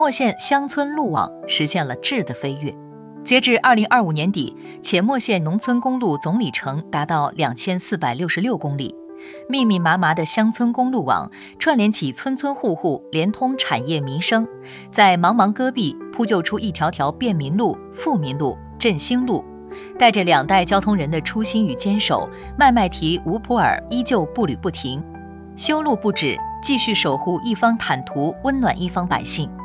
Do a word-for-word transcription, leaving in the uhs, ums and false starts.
墨县乡村路网实现了质的飞跃。截至二零二五年底，且墨县农村公路总里程达到两千四百六十六公里，密密麻麻的乡村公路网串联起村村户户，连通产业民生，在茫茫戈壁铺就出一条条便民路、富民路、振兴路。带着两代交通人的初心与坚守，麦麦提吴普洱依旧步履不停，修路不止，继续守护一方坦途，温暖一方百姓。